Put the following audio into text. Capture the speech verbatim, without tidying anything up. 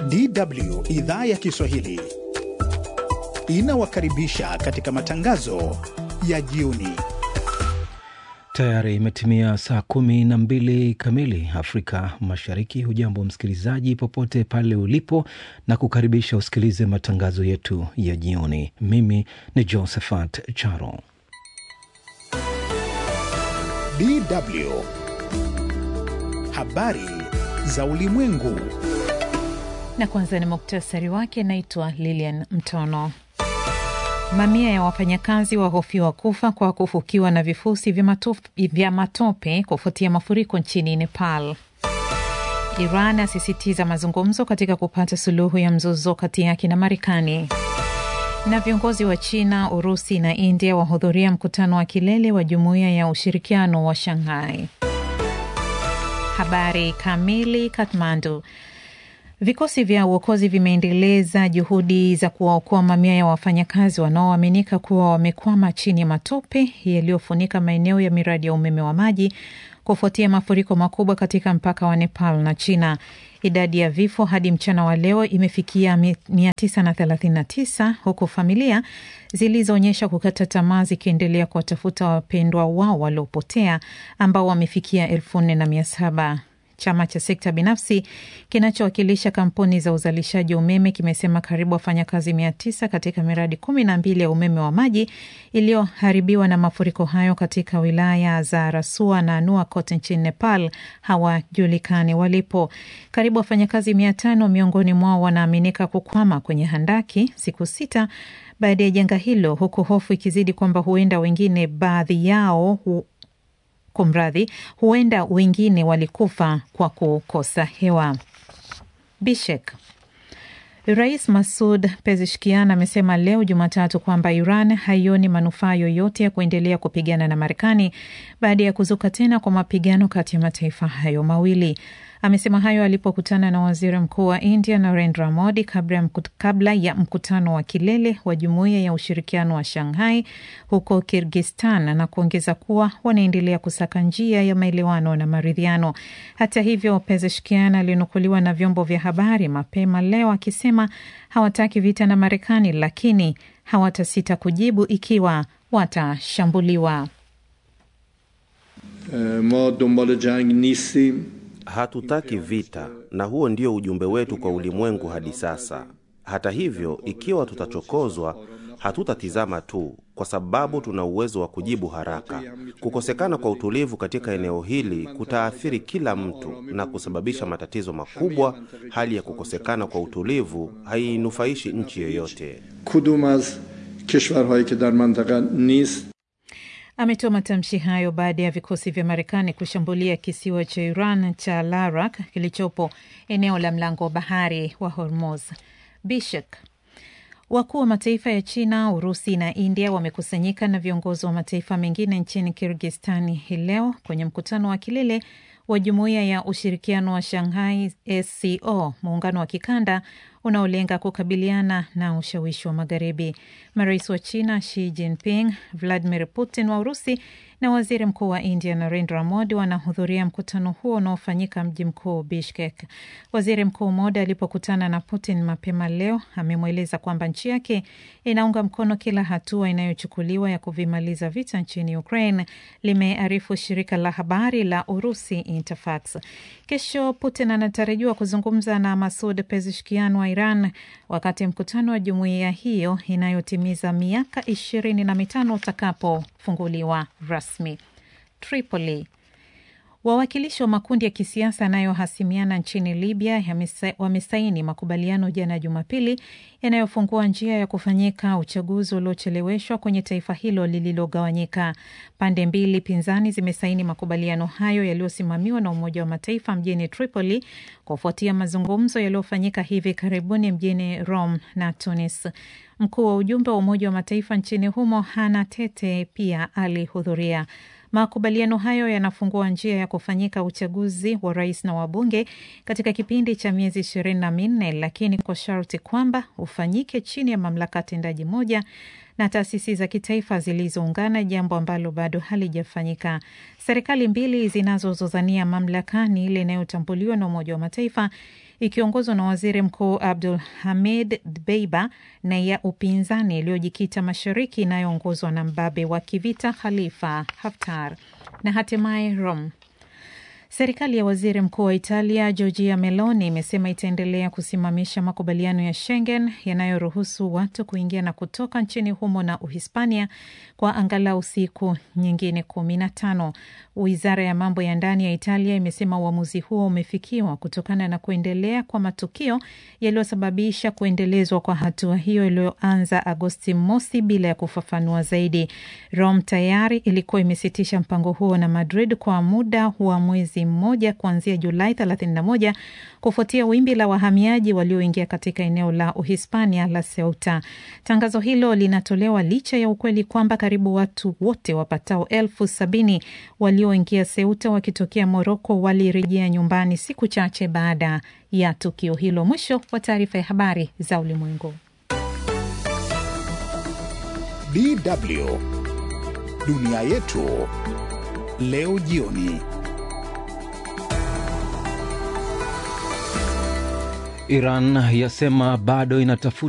D W idhaa ya Kiswahili inawakaribisha katika matangazo ya jioni. Tayari imetimia saa kumi na mbili kamili Afrika Mashariki. Hujambo msikilizaji popote pale ulipo, na kukaribisha usikilize matangazo yetu ya jioni. Mimi ni Josephat Charo. D W habari za ulimwengu. Na kwanza ni muktasari wake. Naitwa Lilian Mtono. Mamia ya wafanyakazi wahofiwa kufa kwa kufukiwa na vifusi vya matope, vya matope kufuatia mafuriko nchini Nepal. Iran asisitiza mazungumzo katika kupata suluhu ya mzozo kati yake na Marekani. Na viongozi wa China, Urusi na India wahudhuria mkutano wa kilele wa Jumuiya ya Ushirikiano wa Shanghai. Habari kamili. Kathmandu. Vikosi vya uokozi vimeendeleza juhudi za kuwaokoa mamia ya wafanyakazi wanaoaminika kuwa wamekwama chini ya matope yaliyofunika maeneo ya miradi ya umeme wa maji kufuatia mafuriko makubwa katika mpaka wa Nepal na China. Idadi ya vifo hadi mchana wa leo imefikia mia tisa thelathini na tisa, huku familia zilizoonyesha kukata tamaa zikiendelea kuwatafuta wapendwa wao waliopotea ambao wamefikia elfu nne na mia saba. Chama cha sekta binafsi kinachowakilisha kampuni za uzalishaji umeme kimesema karibu wafanyakazi mia tisa katika miradi kumi na mbili ya umeme wa maji iliyoharibiwa na mafuriko hayo katika wilaya za Rasua na Nuakot nchini Nepal hawajulikani walipo. Karibu wafanyakazi mia tano miongoni mwao wanaaminika kukwama kwenye handaki siku sita baada ya janga hilo, huku hofu ikizidi kwamba huenda wengine baadhi yao hu Kumradhi, huenda wengine walikufa kwa kukosa hewa. Bishkek. Rais Masoud Pezeshkian amesema leo Jumatatu kwamba Iran haioni manufaa yoyote ya kuendelea kupigana na Marekani baada ya kuzuka tena kwa mapigano kati ya mataifa hayo mawili. Amesema hayo alipokutana na waziri mkuu wa India Narendra Modi kabla ya mkutano wa kilele wa Jumuiya ya Ushirikiano wa Shanghai huko Kyrgyzstan, na kuongeza kuwa wanaendelea kusaka njia ya maelewano na maridhiano. Hata hivyo, Pezeshkian alinukuliwa na vyombo vya habari mapema leo akisema hawataki vita na Marekani, lakini hawatasita kujibu ikiwa watashambuliwa. Ma dombale jang nistim. Hatutaki vita, na huo ndio ujumbe wetu kwa ulimwengu hadi sasa. Hata hivyo, ikiwa tutachokozwa, hatutatizama tu, kwa sababu tuna uwezo wa kujibu haraka. Kukosekana kwa utulivu katika eneo hili kutaathiri kila mtu na kusababisha matatizo makubwa. Hali ya kukosekana kwa utulivu hainufaishi nchi yoyote. Kudum az keshwarhayi ke dar mantaqa nist. Ametoa matamshi hayo baada ya vikosi vya Marekani kushambulia kisiwa cha Iran cha Larak kilichopo eneo la mlango wa bahari wa Hormuz. Bishkek. Wakuu wa mataifa ya China, Urusi na India wamekusanyika na viongozi wa mataifa mengine nchini Kyrgyzstan hii leo kwenye mkutano wa kilele wa Jumuiya ya Ushirikiano wa Shanghai S C O, muungano wa kikanda unaolenga kukabiliana na ushawishi wa Magharibi. Marais wa China Xi Jinping, Vladimir Putin wa Urusi na waziri mkuu wa India Narendra Modi wanahudhuria mkutano huo unaofanyika mji mkuu Bishkek. Waziri mkuu Modi alipokutana na Putin mapema leo amemweleza kwamba nchi yake inaunga mkono kila hatua inayochukuliwa ya kuvimaliza vita nchini Ukraine, limearifu shirika la habari la Urusi Interfax. Kesho Putin anatarajiwa kuzungumza na Masoud Pezeshkian wa Iran wakati mkutano wa jumuiya hiyo inayotimiza miaka ishirini na mitano utakapofunguliwa rasmi. Tripoli. Wawakilishi wa makundi ya kisiasa yanayohasimiana nchini Libya wamesaini makubaliano jana Jumapili yanayofungua njia ya kufanyika uchaguzi uliocheleweshwa kwenye taifa hilo lililogawanyika. Pande mbili pinzani zimesaini makubaliano hayo yaliyosimamiwa na Umoja wa Mataifa mjini Tripoli kufuatia mazungumzo yaliyofanyika hivi karibuni mjini Rome na Tunis. Mkuu wa ujumbe wa Umoja wa Mataifa nchini humo Hana Tete pia alihudhuria. Makubaliano hayo yanafungua njia ya kufanyika uchaguzi wa rais na wabunge katika kipindi cha miezi ishirini na minne, lakini kwa sharti kwamba ufanyike chini ya mamlaka tendaji moja na taasisi za kitaifa zilizoungana, jambo ambalo bado halijafanyika. Serikali mbili zinazozozania mamlaka ni ile inayotambuliwa na Umoja wa Mataifa ikiongozwa na Waziri Mkuu Abdul Hamid Dbeiba na ya upinzani iliyojikita mashariki inayoongozwa na mbabe wa kivita Khalifa Haftar. Na hatimaye Rome. Serikali ya Waziri Mkuu wa Italia Giorgia Meloni imesema itaendelea kusimamisha makubaliano ya Schengen yanayoruhusu watu kuingia na kutoka nchini humo na Uhispania kwa angalau siku nyingine kumi na tano. Wizara ya mambo ya ndani ya Italia imesema uamuzi huo umefikiwa kutokana na kuendelea kwa matukio yaliyosababisha kuendelezwa kwa hatua hiyo iliyoanza Agosti mosi bila ya kufafanua zaidi. Rome tayari ilikuwa imesitisha mpango huo na Madrid kwa muda wa mwezi mmoja kuanzia Julai thelathini na moja kufuatia wimbi la wahamiaji walioingia katika eneo la Uhispania la Ceuta. Tangazo hilo linatolewa licha ya ukweli kwamba karibu watu wote wapatao elfu sabini walioingia Ceuta wakitokea Moroko walirejea nyumbani siku chache baada ya tukio hilo. Mwisho wa taarifa ya habari za ulimwengu. D W Dunia Yetu leo jioni. Iran yasema bado inatafuta